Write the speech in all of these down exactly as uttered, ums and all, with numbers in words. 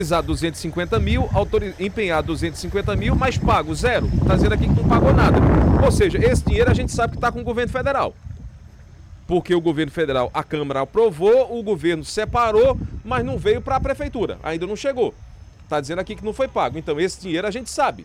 autorizado duzentos e cinquenta mil, autoriz... empenhado duzentos e cinquenta mil, mas pago zero. Está dizendo aqui que não pagou nada. Ou seja, esse dinheiro a gente sabe que está com o governo federal. Porque o governo federal, a Câmara aprovou, o governo separou, mas não veio para a prefeitura. Ainda não chegou. Está dizendo aqui que não foi pago. Então esse dinheiro a gente sabe.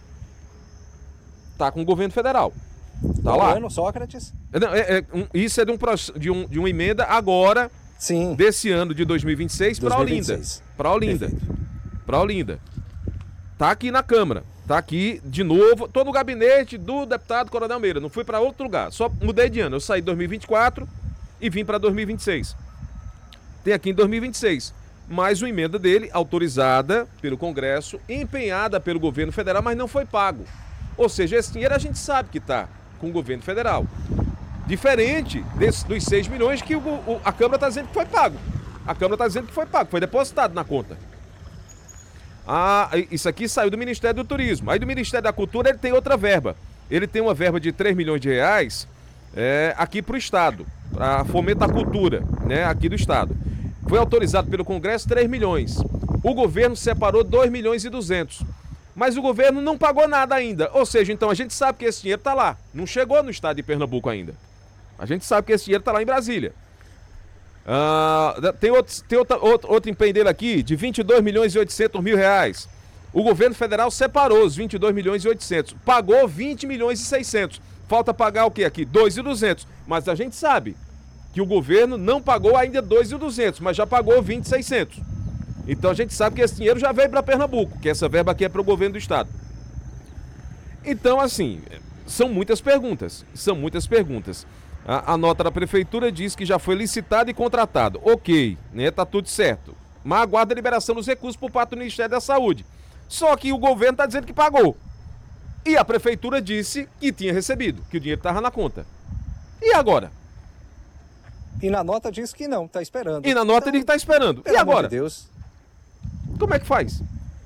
Está com o governo federal. Está lá. Governo Sócrates? Não, é, é, um, isso é de, um, de, um, de uma emenda agora, sim, desse ano de dois mil e vinte e seis para Olinda. Para Olinda. Para Olinda. Tá aqui na Câmara. Tá aqui de novo. Tô no gabinete do deputado Coronel Meira. Não fui para outro lugar. Só mudei de ano. Eu saí em dois mil e vinte e quatro e vim para dois mil e vinte e seis. Tem aqui em dois mil e vinte e seis. Mais uma emenda dele, autorizada pelo Congresso, empenhada pelo governo federal, mas não foi pago. Ou seja, esse dinheiro a gente sabe que tá com o governo federal. Diferente desse, dos seis milhões que o, o, a Câmara está dizendo que foi pago. A Câmara está dizendo que foi pago, foi depositado na conta. Ah, isso aqui saiu do Ministério do Turismo. Aí do Ministério da Cultura ele tem outra verba. Ele tem uma verba de três milhões de reais é, aqui para o Estado, para fomentar a cultura, né, aqui do Estado. Foi autorizado pelo Congresso três milhões. O governo separou dois milhões e duzentos. Mas o governo não pagou nada ainda. Ou seja, então a gente sabe que esse dinheiro está lá. Não chegou no estado de Pernambuco ainda. A gente sabe que esse dinheiro está lá em Brasília. Uh, tem outro, tem outra, outro, outro empenho dele aqui de vinte e dois milhões e oitocentos mil reais. O governo federal separou os vinte e dois milhões e oitocentos. Pagou vinte milhões e seiscentos. Falta pagar o quê aqui? dois milhões e duzentos. Mas a gente sabe que o governo não pagou ainda dois milhões e duzentos, mas já pagou vinte e seiscentos. Então a gente sabe que esse dinheiro já veio para Pernambuco, que essa verba aqui é para o governo do estado. Então, assim, são muitas perguntas, são muitas perguntas. A, a nota da prefeitura diz que já foi licitado e contratado. Ok, né, tá tudo certo. Mas aguarda a liberação dos recursos por parte do Ministério da Saúde. Só que o governo está dizendo que pagou. E a prefeitura disse que tinha recebido, que o dinheiro estava na conta. E agora? E na nota diz que não, está esperando. E na nota então, diz que está esperando. E agora? De Deus. Como é que faz?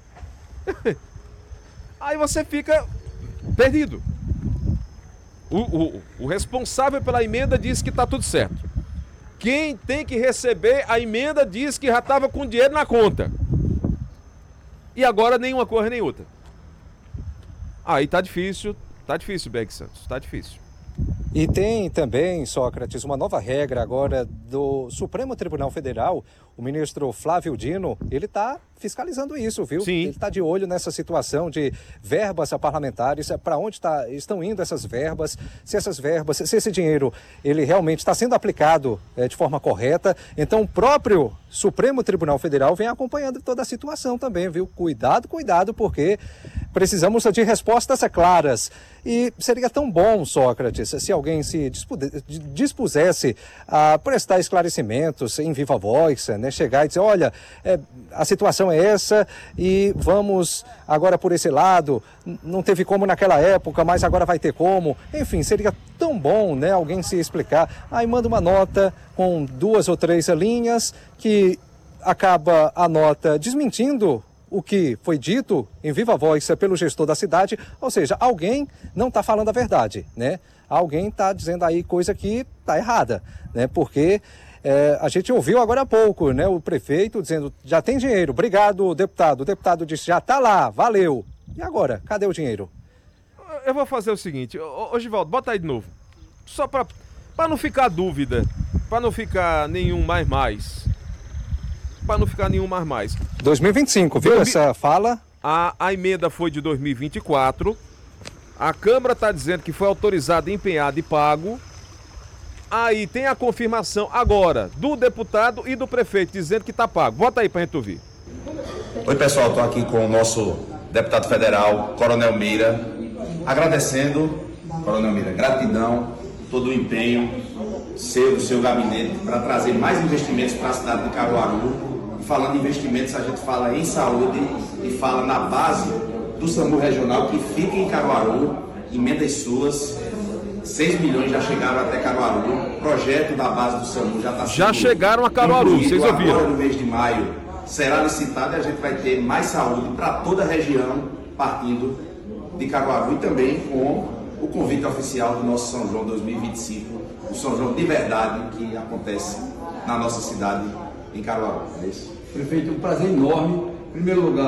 Aí você fica perdido. O, o, o responsável pela emenda disse que está tudo certo. Quem tem que receber a emenda diz que já estava com dinheiro na conta. E agora nenhuma coisa nem outra. Aí tá difícil, tá difícil, Beck Santos, tá difícil. E tem também, Sócrates, uma nova regra agora do Supremo Tribunal Federal. O ministro Flávio Dino, ele está fiscalizando isso, viu? Sim. Ele está de olho nessa situação de verbas a parlamentares, para onde tá, estão indo essas verbas, se essas verbas, se esse dinheiro ele realmente está sendo aplicado é, de forma correta. Então o próprio Supremo Tribunal Federal vem acompanhando toda a situação também, viu? Cuidado, cuidado, porque precisamos de respostas claras. E seria tão bom, Sócrates, se alguém se dispusesse a prestar esclarecimentos em viva voz, né? Chegar e dizer, olha, é, a situação é essa e vamos agora por esse lado, não teve como naquela época, mas agora vai ter como. Enfim, seria tão bom, né, alguém se explicar. Aí manda uma nota com duas ou três linhas que acaba a nota desmentindo o que foi dito em viva voz pelo gestor da cidade, ou seja, alguém não está falando a verdade, né? Alguém está dizendo aí coisa que está errada, né? Porque é, a gente ouviu agora há pouco, né? O prefeito dizendo, já tem dinheiro, obrigado, deputado. O deputado disse, já está lá, valeu. E agora, cadê o dinheiro? Eu vou fazer o seguinte, ô, ô Givaldo, bota aí de novo. Só para para não ficar dúvida, para não ficar nenhum mais mais. Para não ficar nenhum mais mais. dois mil e vinte e cinco, viu dois mil... essa fala? A, a emenda foi de dois mil e vinte e quatro. A Câmara está dizendo que foi autorizado, empenhado e pago. Aí tem a confirmação agora do deputado e do prefeito dizendo que está pago. Bota aí para a gente ouvir. Oi, pessoal, estou aqui com o nosso deputado federal, Coronel Meira, agradecendo, Coronel Meira, gratidão, todo o empenho seu, do seu gabinete, para trazer mais investimentos para a cidade de Caruaru. E falando em investimentos, a gente fala em saúde e fala na base do SAMU regional que fica em Caruaru, emendas suas. seis milhões já chegaram até Caruaru. O projeto da base do SAMU já está sendo Já chegaram a Caruaru, vocês ouviram? Agora no mês de maio será licitado e a gente vai ter mais saúde para toda a região, partindo de Caruaru e também com o convite oficial do nosso São João dois mil e vinte e cinco, o São João de verdade que acontece na nossa cidade, em Caruaru. É isso. Prefeito, um prazer enorme. Em primeiro lugar,